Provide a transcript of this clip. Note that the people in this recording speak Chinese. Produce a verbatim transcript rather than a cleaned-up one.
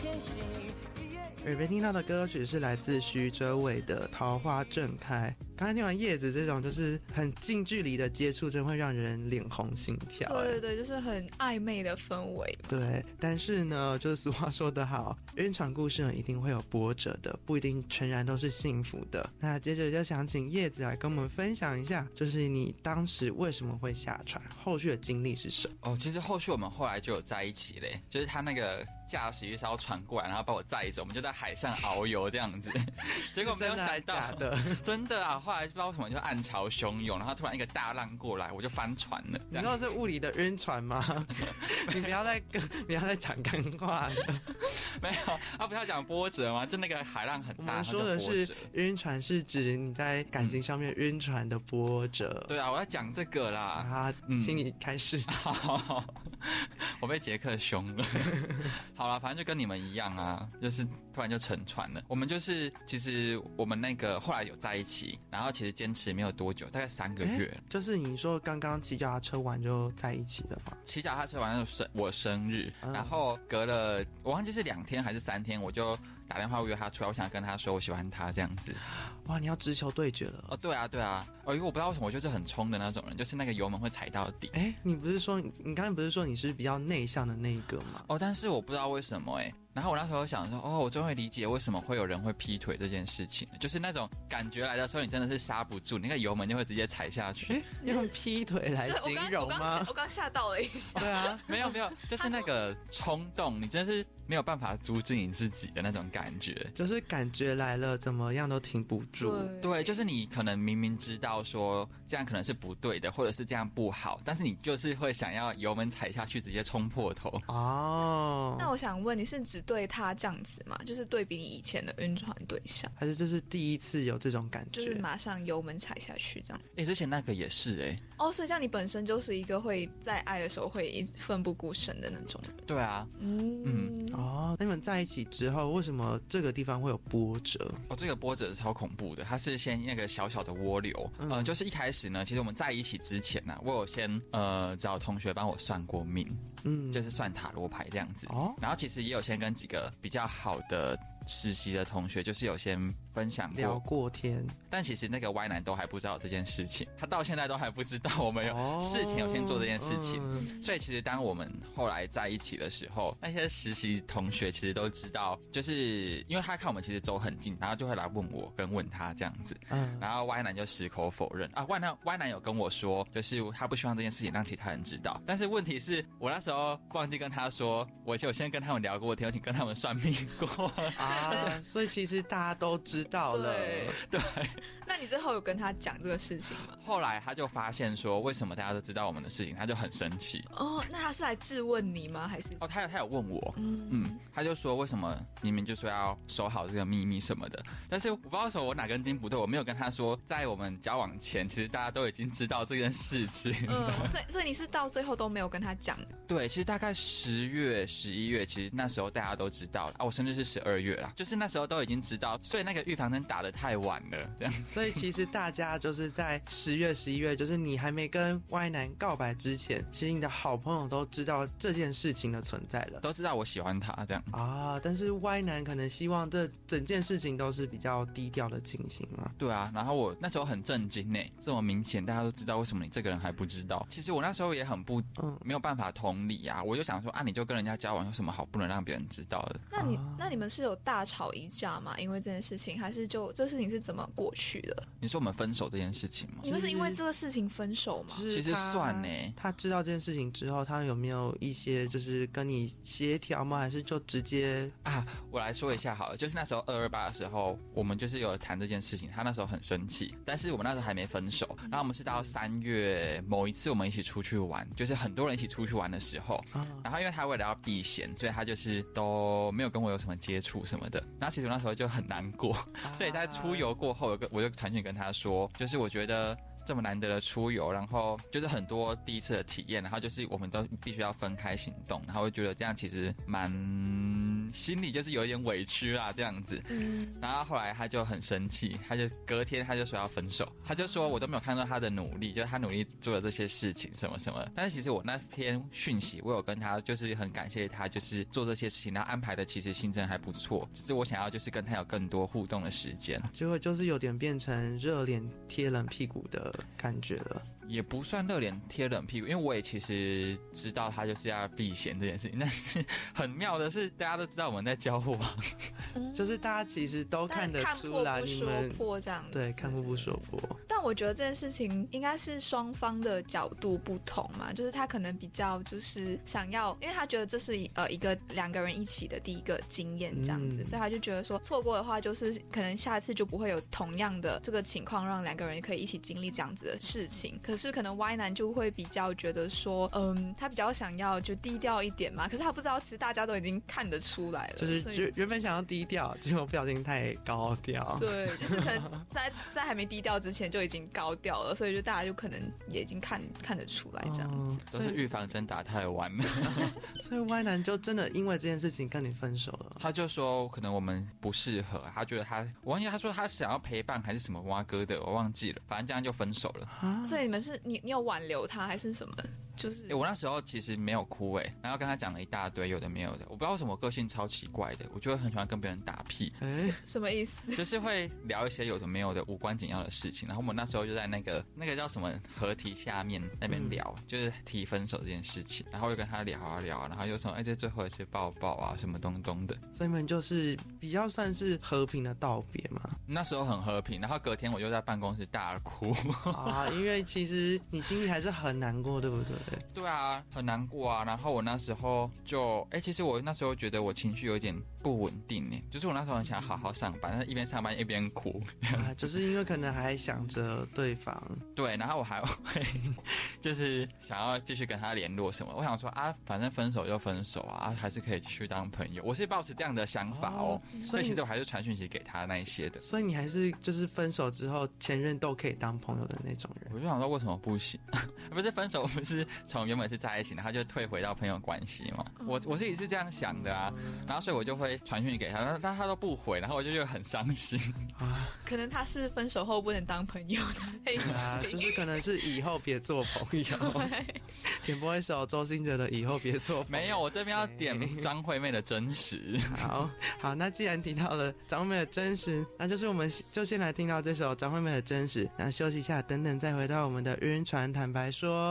前行。 耳边听到的歌曲是来自徐哲伟的《桃花正开》。刚才听完叶子这种就是很近距离的接触，真会让人脸红心跳。 对对对，就是很暧昧的氛围。 对，但是呢，就是俗话说得好，晕船故事呢一定会有波折的，不一定全然都是幸福的。那接着就想请叶子来跟我们分享一下，就是你当时为什么会下船，后续的经历是什么？ 哦，其实后续我们后来就有在一起嘞，就是他那个驾驶一艘船过来，然后把我载着，我们就在海上遨游这样子。结果没有想到， 真的的真的啊！后来不知道为什么就暗潮汹涌，然后突然一个大浪过来，我就翻船了。 你知道是物理的晕船吗？你不要再不要再讲干话了。 没有，他不是要讲波折吗？就那个海浪很大， 我们说的是晕船，是指你在感情上面晕船的波折。 对啊，我要讲这个啦。 啊， 嗯、 请你开始。 好，我被杰克凶了。好啦，反正就跟你们一样啊，就是突然就沉船了。我们就是其实我们那个后来有在一起，然后其实坚持没有多久，大概三个月。 就是你说刚刚骑脚踏车完就在一起了吗？ 骑脚踏车完就生我生日，嗯、然后隔了我忘记是两天还是三天，我就打电话约他出来，我想跟他说我喜欢他这样子。 哇，你要直球对决了哦！对啊，对啊，哦，因为我不知道为什么我就是很冲的那种人，就是那个油门会踩到底。 哎，你不是说你刚才不是说你是比较内向的那一个吗？ 哦，但是我不知道为什么哎。然后我那时候想说，哦，我终于理解为什么会有人会劈腿这件事情了，就是那种感觉来的时候，你真的是刹不住，你那个油门就会直接踩下去。 用劈腿来形容吗？ 我刚吓到了一下。 对啊，没有没有，就是那个冲动，你真的是没有办法阻止你自己的那种感觉， 就是感觉来了，怎么样都停不住。 对， 对，就是你可能明明知道说这样可能是不对的，或者是这样不好，但是你就是会想要油门踩下去，直接冲破头。 哦， 那我想问，你是只对他这样子吗？就是对比你以前的晕船对象， 还是这是第一次有这种感觉？ 就是马上油门踩下去这样。 哎、欸，之前那个也是哎、欸。 哦，所以这样你本身就是一个会在爱的时候会奋不顾身的那种人。 对啊， 嗯嗯， 哦，那你们在一起之后，为什么这个地方会有波折？ 哦，这个波折是超恐怖的，它是先那个小小的涡流，嗯、呃，就是一开始呢，其实我们在一起之前呢、啊，我有先呃找同学帮我算过命，嗯，就是算塔罗牌这样子，哦，然后其实也有先跟几个比较好的实习的同学，就是有先分享过聊过天， 但其实那个歪男都还不知道这件事情，他到现在都还不知道我们有事情有先做这件事情，哦嗯、所以其实当我们后来在一起的时候，那些实习同学其实都知道，就是因为他看我们其实走很近，然后就会来问我跟问他这样子，嗯，然后歪男就矢口否认啊，歪男歪男有跟我说，就是他不希望这件事情让其他人知道，但是问题是我那时候忘记跟他说，我有先跟他们聊过天，我请跟他们算命过啊，所以其实大家都知道了， 对。 对， 那你最后有跟他讲这个事情吗？ 后来他就发现说，为什么大家都知道我们的事情，他就很生气。 哦，那他是来质问你吗？还是？ 哦，他有他有问我，嗯嗯，他就说为什么你们就说要守好这个秘密什么的，但是我不知道为什么我哪根筋不对，我没有跟他说，在我们交往前，其实大家都已经知道这件事情。 嗯，所以所以你是到最后都没有跟他讲？ 对，其实大概十月、十一月，其实那时候大家都知道了啊，我生日是十二月啦，就是那时候都已经知道，所以那个预防针打得太晚了，这样。 所以其实大家就是在十月、十一月，就是你还没跟歪男告白之前，其实你的好朋友都知道这件事情的存在了， 都知道我喜欢他这样啊。但是歪男可能希望这整件事情都是比较低调的进行嘛。 对啊，然后我那时候很震惊呢，这么明显，大家都知道，为什么你这个人还不知道？其实我那时候也很不，嗯，没有办法同理啊。我就想说啊，你就跟人家交往，有什么好不能让别人知道的？ 那你、啊、那你们是有大吵一架吗？因为这件事情，还是就这事情是怎么过去的？ 你说我们分手这件事情吗？ 你们是因为这个事情分手吗？ 其实算呢。 他知道这件事情之后，他有没有一些就是跟你协调吗？还是就直接啊？我来说一下好了，就是那时候二二八的时候，我们就是有谈这件事情，他那时候很生气，但是我们那时候还没分手。然后我们是到三月某一次我们一起出去玩，就是很多人一起出去玩的时候，啊、然后因为他为了要避嫌，所以他就是都没有跟我有什么接触什么的。然后其实我那时候就很难过，啊、所以在出游过后，我就传讯跟他说，就是我觉得这么难得的出游，然后就是很多第一次的体验，然后就是我们都必须要分开行动，然后我觉得这样其实蛮很心里就是有一点委屈啦这样子。 嗯， 然后后来他就很生气，他就隔天他就说要分手，他就说我都没有看到他的努力，就是他努力做的这些事情什么什么。但是其实我那篇讯息我有跟他就是很感谢他，就是做这些事情，然后安排的其实行程还不错，只是我想要就是跟他有更多互动的时间， 结果就是有点变成热脸贴冷屁股的感觉了。 也不算热脸贴冷屁股，因为我也其实知道他就是要避嫌这件事情，但是很妙的是大家都知道我们在交往， 嗯就是大家其实都看得出来你们看破不说破这样子， 对，看破不说破。 但我觉得这件事情应该是双方的角度不同嘛，就是他可能比较就是想要，因为他觉得这是呃一个两个人一起的第一个经验这样子，嗯、所以他就觉得说错过的话，就是可能下次就不会有同样的这个情况，让两个人可以一起经历这样子的事情。可是可能 Y 男就会比较觉得说，嗯，他比较想要就低调一点嘛，可是他不知道其实大家都已经看得出来了， 就是原本想要低调，结果不小心太高调。 对，就是可能在在还没低调之前就已经高调了，所以就大家就可能也已经看看得出来这样子。 哦、 都是预防针打太晚了。 所以 Y 男就真的因为这件事情跟你分手了。 他就说可能我们不适合，他觉得他我忘记他说他想要陪伴还是什么蛙哥的，我忘记了，反正这样就分手了。 啊、 所以你们是你你有挽留他还是什么？就是、 欸、我那时候其实没有哭哎、欸，然后跟他讲了一大堆有的没有的，我不知道为什么我个性超奇怪的，我就会很喜欢跟别人打屁。 欸、 什么意思？ 就是会聊一些有的没有的无关紧要的事情，然后我们那时候就在那个那个叫什么合体下面那边聊、嗯，就是提分手这件事情，然后就跟他聊啊聊啊，然后又说哎这最后一次抱抱啊什么东东的， 所以你们就是比较算是和平的道别嘛。 那时候很和平，然后隔天我就在办公室大哭啊，因为其实你心里还是很难过，对不对？ 对啊，很难过啊。然后我那时候就，哎、欸，其实我那时候觉得我情绪有点不稳定呢，就是我那时候很想好好上班，但是一边上班一边哭、 啊，就是因为可能还想着对方。 对，然后我还会就是想要继续跟他联络什么。我想说啊，反正分手就分手啊，还是可以继续当朋友。我是抱持这样的想法哦，哦所以其实我还是传讯息给他那一些的。 所以你还是就是分手之后前任都可以当朋友的那种人。 我就想说为什么不行？不是分手不是从原本是在一起，然后就退回到朋友关系嘛？我我自己是这样想的啊，然后所以我就会传讯息给他，但他都不回，然后我就觉得很伤心啊。可能他是分手后不能当朋友的类型、 啊，就是可能是以后别做朋友。点播一首周兴哲的《以后别做朋友》。 没有，我这边要点张惠妹的《真实》。 好好，那既然提到了张惠妹的《真实》，那就是我们就先来听到这首张惠妹的《真实》，那休息一下，等等再回到我们的晕船坦白说。